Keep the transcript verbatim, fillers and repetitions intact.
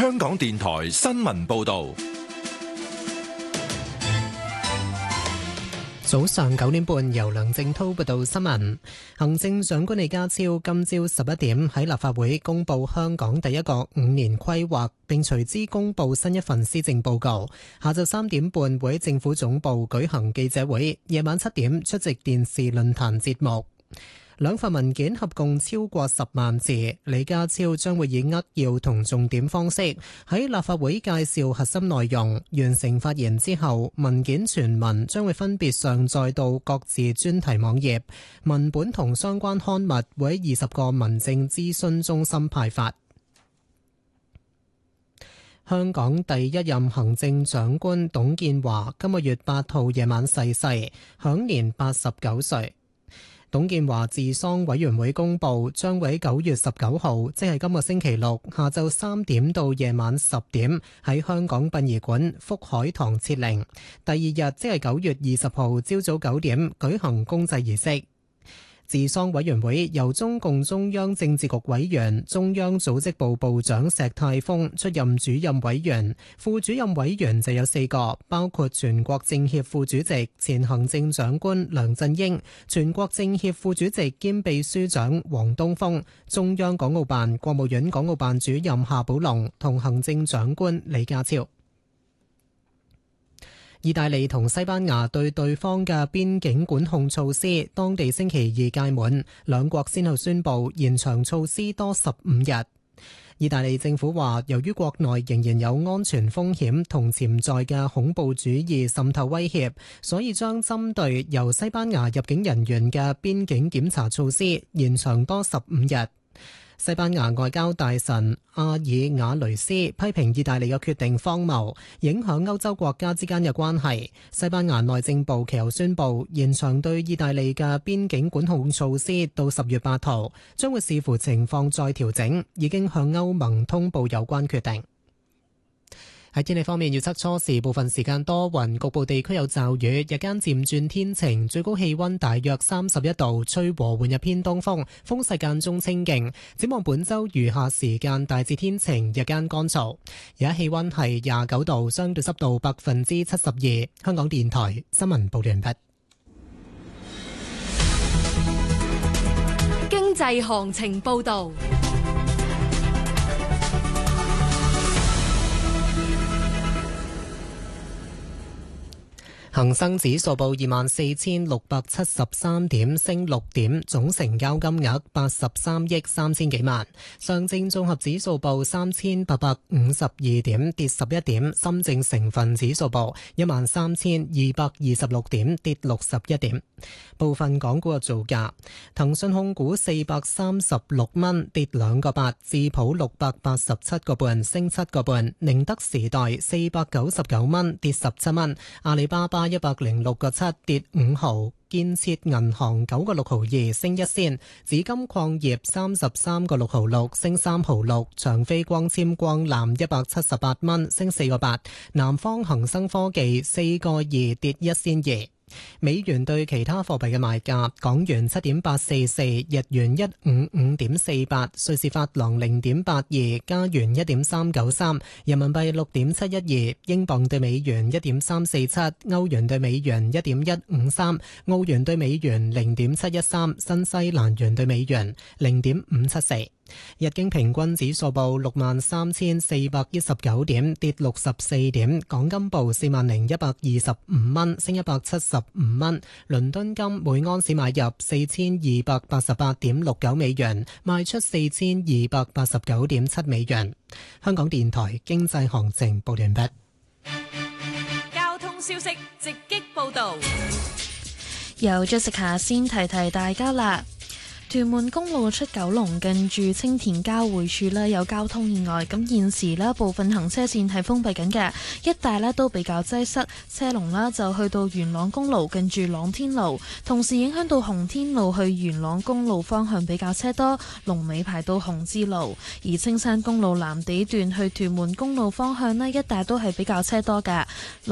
香港電台新聞報道。 早上九點半，由梁正濤報道新聞。行政長官李家超今朝十一點喺立法會公布香港第一個五年規劃，並隨之公布新一份施政報告。下晝三點半會喺政府總部舉行記者會，夜晚七點出席電視論壇節目。兩份文件合共超過十萬字，李家超將會以扼要同重點方式喺立法會介紹核心內容。完成發言之後，文件全文將會分別上載到各自專題網頁，文本同相關刊物會喺二十個民政諮詢中心派發。香港第一任行政長官董建華今個月八號夜晚逝世，享年八十九歲。董建華治喪委員會公佈，將會喺九月十九號，即係今個星期六下晝三點到夜晚十點喺香港殯儀館福海堂設靈。第二日即係九月二十號朝早九點舉行公祭儀式。治喪委員會由中共中央政治局委員、中央組織部部長石泰峰出任主任委員，副主任委員就有四個，包括全國政協副主席、前行政長官梁振英、全國政協副主席兼秘書長黃東峰、中央港澳辦、國務院港澳辦主任夏寶龍同行政長官李家超。意大利同西班牙對對方嘅邊境管控措施，當地星期二屆滿，兩國先後宣布延長措施多十五日。意大利政府話，由於國內仍然有安全風險同潛在嘅恐怖主義滲透威脅，所以將針對由西班牙入境人員嘅邊境檢查措施延長多十五日。西班牙外交大臣阿爾瓦雷斯批評意大利嘅決定荒謬，影響歐洲國家之間嘅關係。西班牙內政部其後宣布延長對意大利嘅邊境管控措施到十月八號，將會視乎情況再調整，已經向歐盟通報有關決定。喺天氣方面，預測初時部分時間多雲，局部地區有驟雨，日間漸轉天晴，最高氣溫大約三十一度，吹和緩日偏東風，風勢間中清勁。展望本週餘下時間大致天晴，日間乾燥。而家氣溫係廿九度，相對濕度百分之七十二。香港電台新聞報完畢。 經濟行情報道。恒生指數報二萬四千六百七十三點，升六點，總成交金額八十三億三千幾萬。上證綜合指數報三千八百五十二點，跌十一點。深證成分指數報一萬三千二百二十六點，跌六十一點。部分港股嘅造價：騰訊控股四百三十六蚊，跌兩個八；智普六百八十七個半，升七個半；寧德時代四百九十九蚊，跌十七蚊；阿里巴巴一百零六個七，跌五毫；建設銀行九個六毫二，升一仙；紫金礦業三十三個六毫六，升三毫六；長飛光纖光纜一百七十八蚊，升四個八；南方恒生科技四個二，跌一仙二。美元對其他貨幣嘅賣價：港元七點八四四，日元一五五點四八，瑞士法郎零點八二，加元一點三九三，人民幣六點七一二，英鎊對美元一點三四七，歐元對美元一點一五三，澳元對美元零點七一三，新西蘭元對美元零點五七四。日經平均指數報六萬三千四百一十九點，跌六十四點。港金報四萬零一百二十五蚊，升一百七十五蚊。倫敦金每安士買入四千二百八十八點六九美元，賣出四千二百八十九點七美元。香港電台經濟行情報完畢。 交通消息直擊報道， 由 Jessica 先提提大家啦。屯門公路出九龍近住青田交匯處呢有交通意外，咁現時呢部分行車線係封閉緊嘅，一帶呢都比較擠塞，車龍呢就去到元朗公路近住朗天路，同時影響到洪天路去元朗公路方向比較車多，龍尾排到洪之路，而青山公路藍地段去屯門公路方向呢一帶都係比較車多嘅。